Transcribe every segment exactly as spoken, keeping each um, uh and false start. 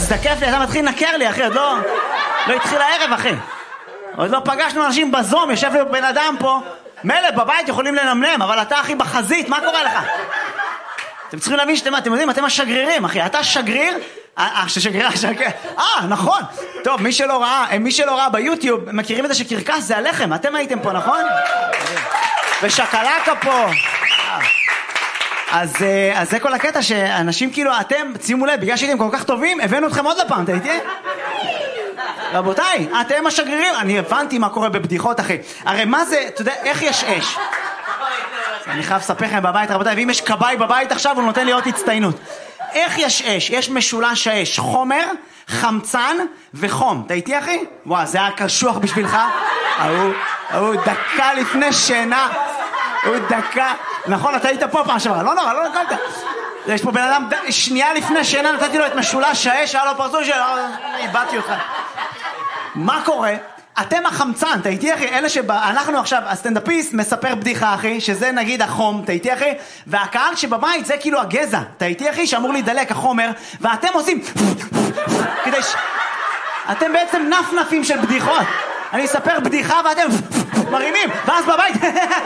תזדקף לי, אתה מתחיל לנקר לי, אחי, עוד לא... לא התחיל הערב, אחי. עוד לא פגשנו אנשים בזום, יושב לי בן אדם פה. מלא, בבית יכולים לנמנם, אבל אתה, אחי, בחזית, מה קורה לך? אתם צריכים להבין שאתם, אתם יודעים, אתם השגרירים, אחי. אתה שגריר... אה, ששגריר, שגריר... אה, נכון. טוב, מי שלא ראה, מי שלא ראה ביוטיוב, מכירים את זה שקרקס זה הלחם. אתם הייתם פה, נכון? ושקלקה פה. אז, אז זה כל הקטע שאנשים כאילו, אתם, שימו לב, בגלל שהייתם כל כך טובים, הבאנו אתכם עוד לפעם, אתה איתי? רבותיי, אתם השגרירים, אני הבנתי מה קורה בבדיחות, אחי. הרי מה זה, אתה יודע, איך יש אש? אני חייב לספר לכם בבית, רבותיי, ואם יש קבאי בבית עכשיו, הוא נותן לי עוד הצטיינות. איך יש אש? יש משולש האש, חומר, חמצן וחום. אתה איתי, אחי? וואו, זה היה קשוח בשבילך? הוא, הוא דקה לפני שינה. הוא דקה... נכון, אתה היית פה פעם שבא. לא נורא, לא נקלת. יש פה בן אדם, שנייה לפני שינה, נתתי לו את משולש האש, היה לו פרצוף של... איבדתי אותך. מה קורה? אתם החמצן, אתה איתי, אחי? אלה שאנחנו עכשיו, הסטנדאפיסט מספר בדיחה, אחי, שזה נגיד החום, אתה איתי, אחי? והקהל שבבית זה כאילו הגזע, אתה איתי, אחי? שאמור להידלק החומר, ואתם עושים... כדי ש... אתם בעצם נפנפים של בדיחות. אני אספר בדיחה ואתם מרימים, ואז בבית...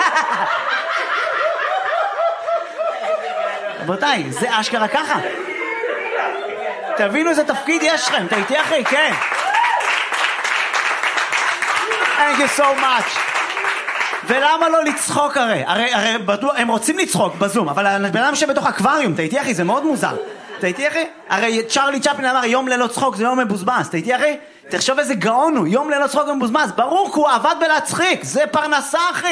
רבותיי, זה אשכרה ככה. תבינו איזה תפקיד יש לכם, אתה איתי, אחי? כן. Thank you so much. ולמה לא לצחוק הרי? הרי, הרי בטוח, הם רוצים לצחוק בזום, אבל הבן אדם שבתוך אקווריום, אתה איתי, אחי? זה מאוד מוזר. אתה איתי, אחי? הרי צ'רלי צ'פלין אמר, יום ללא צחוק זה יום מבוזבז. אתה איתי, אחי? תחשוב איזה גאון הוא, יום ללא צחוק ומבוזבז. ברור, הוא עבד בלהצחיק, זה פרנסה, אחי.